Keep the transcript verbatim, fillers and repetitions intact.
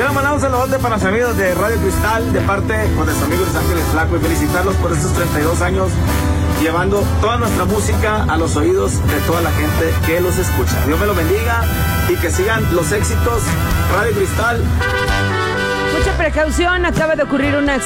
Quiero mandar un saludote para los amigos de Radio Cristal, de parte pues, de sus amigos Los Ángeles Flaco, y felicitarlos por estos treinta y dos años, llevando toda nuestra música a los oídos de toda la gente que los escucha. Dios me lo bendiga y que sigan los éxitos. Radio Cristal. Mucha precaución, acaba de ocurrir una